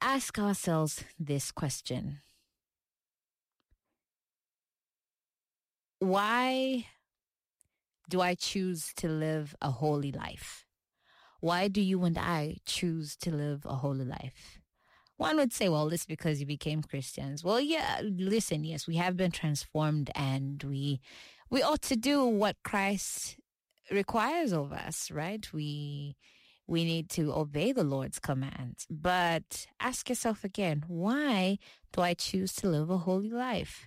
ask ourselves this question. Why do I choose to live a holy life? Why do you and I choose to live a holy life? One would say, well, it's because you became Christians. Well, yeah, listen, yes, we have been transformed and we ought to do what Christ requires of us, right? We need to obey the Lord's commands. But ask yourself again, why do I choose to live a holy life?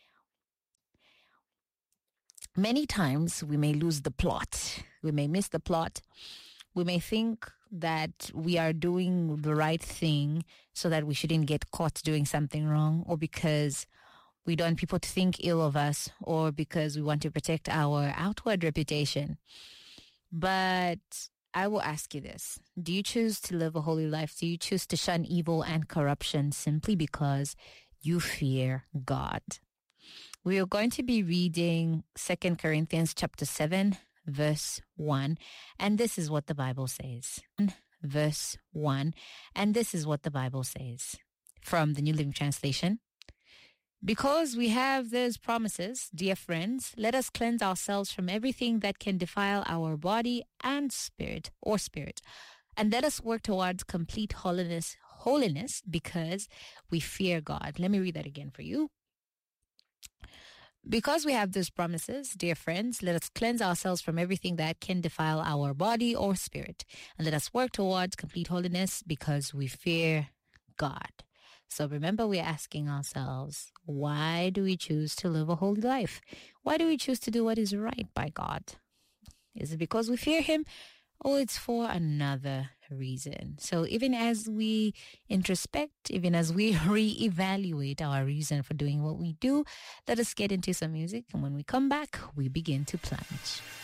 Many times we may lose the plot. We may miss the plot. We may think that we are doing the right thing so that we shouldn't get caught doing something wrong, or because we don't want people to think ill of us, or because we want to protect our outward reputation. But I will ask you this. Do you choose to live a holy life? Do you choose to shun evil and corruption simply because you fear God? We are going to be reading 2 Corinthians chapter 7, verse 1. And this is what the Bible says. Verse 1. And this is what the Bible says from the New Living Translation. Because we have those promises, dear friends, let us cleanse ourselves from everything that can defile our body and spirit, and let us work towards complete holiness because we fear God. Let me read that again for you. Because we have those promises, dear friends, let us cleanse ourselves from everything that can defile our body or spirit, and let us work towards complete holiness because we fear God. So remember, we're asking ourselves, why do we choose to live a holy life? Why do we choose to do what is right by God? Is it because we fear Him, or it's for another reason? So even as we introspect, even as we reevaluate our reason for doing what we do, let us get into some music. And when we come back, we begin to plunge.